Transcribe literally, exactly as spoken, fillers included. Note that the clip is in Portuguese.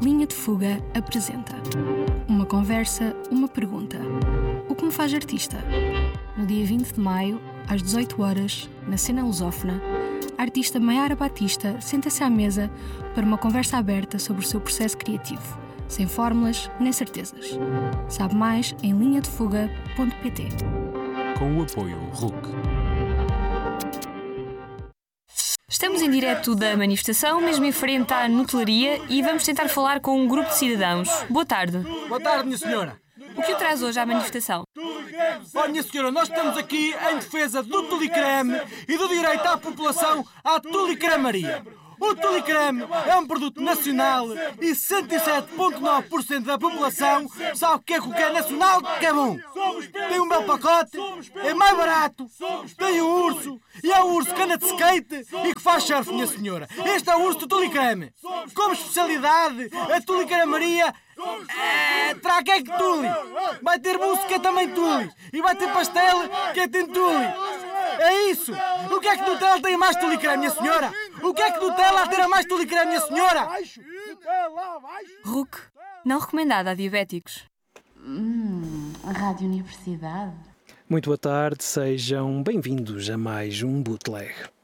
Linha de Fuga apresenta uma conversa, uma pergunta. O que me faz artista? No dia vinte de maio, às dezoito horas, na cena lusófona, a artista Maiara Batista senta-se à mesa para uma conversa aberta sobre o seu processo criativo, sem fórmulas nem certezas. Sabe mais em linha de fuga ponto pt. Com o apoio R U C. Estamos em direto da manifestação, mesmo em frente à Nutelaria, e vamos tentar falar com um grupo de cidadãos. Boa tarde. Boa tarde, minha senhora. O que o traz hoje à manifestação? Olha, minha senhora, nós estamos aqui em defesa do tulicreme e do direito à população à tulicremaria. O tulicreme é um produto nacional e sessenta e sete vírgula nove por cento da população sabe o que é que o que é nacional que é bom. Tem um belo pacote, é mais barato, tem o urso, e é o urso que anda de skate e que faz surf, minha senhora. Este é o urso do tulicreme. Como especialidade, a tulicremaria é, terá queque tule. Vai ter mousse que é também tule. E vai ter pastel que é tem tule. É isso! O que é que Nutella tem mais tulicreme, minha senhora? O que é que Nutella terá mais tulicreme, minha senhora? R U C, não recomendada a diabéticos. Hum, a Rádio Universidade. Muito boa tarde, sejam bem-vindos a mais um bootleg.